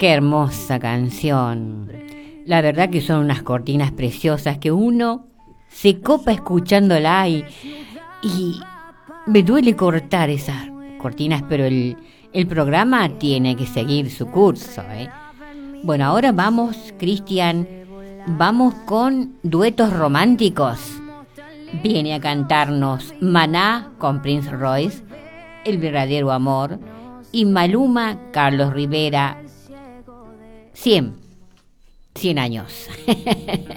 Qué hermosa canción. La verdad que son unas cortinas preciosas que uno se copa escuchándola y me duele cortar esas cortinas, pero el programa tiene que seguir su curso, ¿eh? Bueno, ahora vamos, Cristian, vamos con duetos románticos. Viene a cantarnos Maná con Prince Royce, El verdadero amor, y Maluma, Carlos Rivera, 100 años.